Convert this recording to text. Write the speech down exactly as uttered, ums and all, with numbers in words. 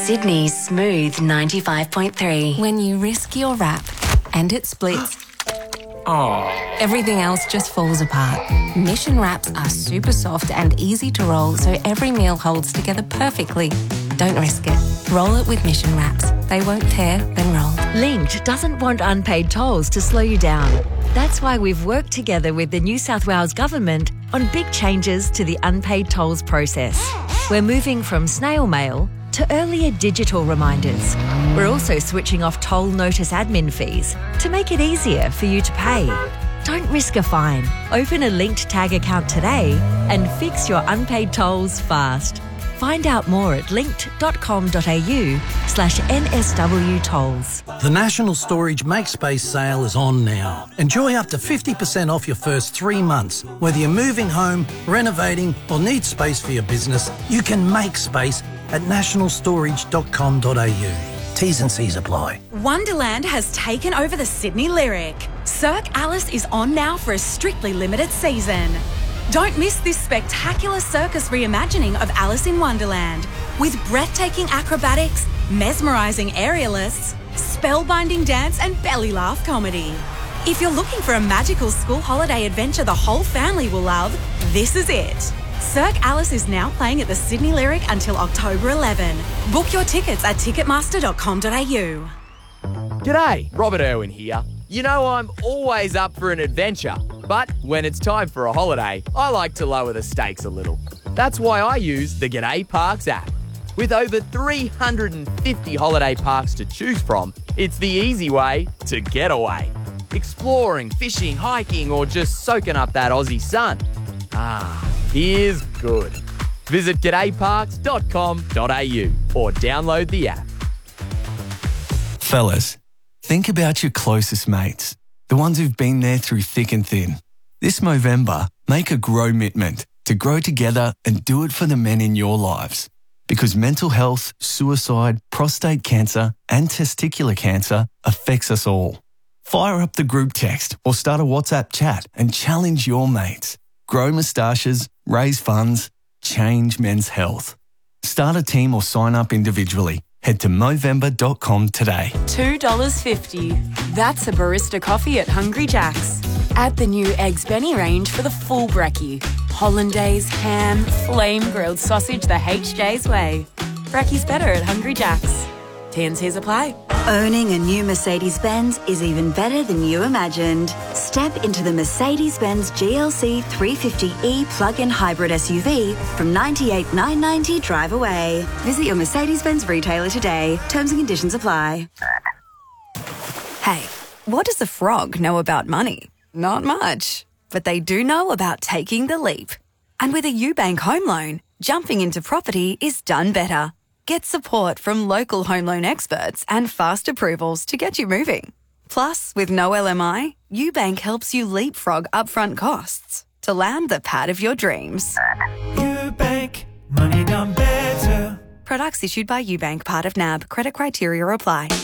Sydney's Smooth ninety-five point three. When you risk your wrap and it splits, Oh. everything else just falls apart. Mission wraps are super soft and easy to roll, so every meal holds together perfectly. Don't risk it. Roll it with Mission wraps. They won't tear, then roll. Linked doesn't want unpaid tolls to slow you down. That's why we've worked together with the New South Wales Government on big changes to the unpaid tolls process. We're moving from snail mail to earlier digital reminders. We're also switching off toll notice admin fees to make it easier for you to pay. Don't risk a fine. Open a Linked Tag account today and fix your unpaid tolls fast. Find out more at linked.com.au slash NSW tolls. The National Storage MakeSpace sale is on now. Enjoy up to fifty percent off your first three months. Whether you're moving home, renovating or need space for your business, you can make space at national storage dot com dot a u. T's and C's apply. Wonderland has taken over the Sydney Lyric. Cirque Alice is on now for a strictly limited season. Don't miss this spectacular circus reimagining of Alice in Wonderland with breathtaking acrobatics, mesmerising aerialists, spellbinding dance and belly laugh comedy. If you're looking for a magical school holiday adventure the whole family will love, this is it. Cirque Alice is now playing at the Sydney Lyric until October eleventh. Book your tickets at ticketmaster dot com dot a u. G'day, Robert Irwin here. You know I'm always up for an adventure, but when it's time for a holiday, I like to lower the stakes a little. That's why I use the G'day Parks app. With over three hundred fifty holiday parks to choose from, it's the easy way to get away. Exploring, fishing, hiking, or just soaking up that Aussie sun. Ah, here's good. Visit g'day parks dot com dot a u or download the app. Fellas, think about your closest mates, the ones who've been there through thick and thin. This Movember, make a grow-mitment to grow together and do it for the men in your lives. Because mental health, suicide, prostate cancer and testicular cancer affects us all. Fire up the group text or start a WhatsApp chat and challenge your mates. Grow moustaches, raise funds, change men's health. Start a team or sign up individually. Head to movember dot com today. two dollars fifty. That's a barista coffee at Hungry Jack's. Add the new Eggs Benny range for the full brekkie. Hollandaise, ham, flame grilled sausage the H J's way. Brekkie's better at Hungry Jack's. T and C's apply. Owning a new Mercedes-Benz is even better than you imagined. Step into the Mercedes-Benz G L C three fifty E plug-in hybrid S U V from ninety-eight thousand nine hundred ninety dollars drive away. Visit your Mercedes-Benz retailer today. Terms and conditions apply. Hey, what does a frog know about money? Not much. But they do know about taking the leap. And with a UBank home loan, jumping into property is done better. Get support from local home loan experts and fast approvals to get you moving. Plus, with no L M I, UBank helps you leapfrog upfront costs to land the pad of your dreams. UBank, money done better. Products issued by UBank, part of N A B. Credit criteria apply.